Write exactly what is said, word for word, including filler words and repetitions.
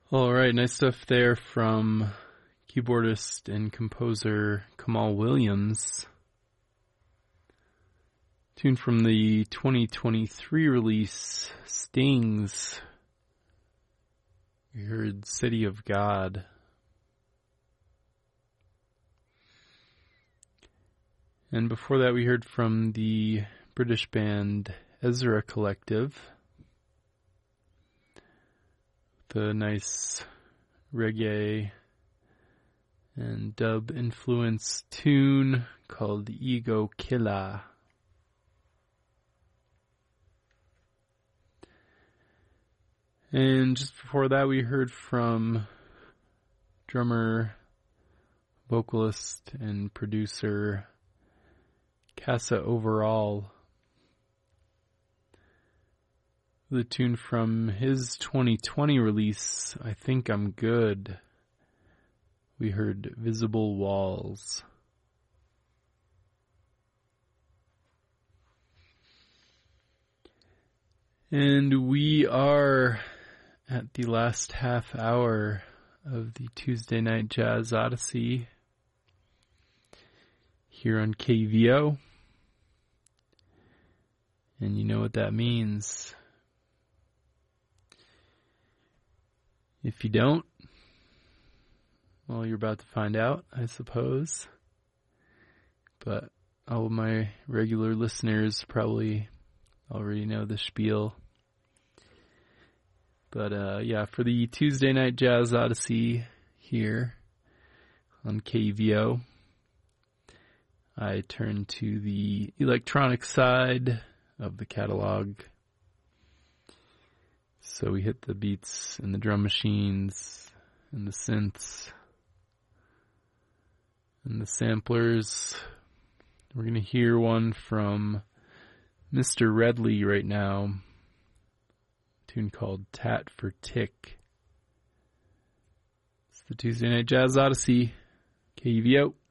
All right, nice stuff there from keyboardist and composer Kamal Williams. Tune from the twenty twenty-three release, Stings. We heard City of God. And before that we heard from the British band Ezra Collective. The nice reggae and dub influence tune called Ego Killer. And just before that we heard from drummer, vocalist, and producer Casa Overall. The tune from his twenty twenty release, I Think I'm Good. We heard Visible Walls. And we are at the last half hour of the Tuesday Night Jazz Odyssey here on K V O. And you know what that means. If you don't, well, you're about to find out, I suppose. But all of my regular listeners probably already know the spiel. But uh, yeah, for the Tuesday Night Jazz Odyssey here on K V O, I turn to the electronic side of the catalog. So we hit the beats and the drum machines and the synths and the samplers. We're going to hear one from Mister Redley right now, a tune called Tat for Tick. It's the Tuesday Night Jazz Odyssey, K V O.